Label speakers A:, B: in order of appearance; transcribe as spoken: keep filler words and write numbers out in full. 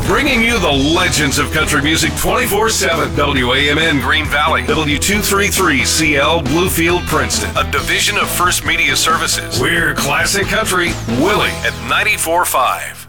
A: bringing you the legends of country music twenty-four seven. W A M N Green Valley, W two thirty-three C L Bluefield Princeton, a division of First Media Services. We're Classic Country, Willie at ninety-four point five.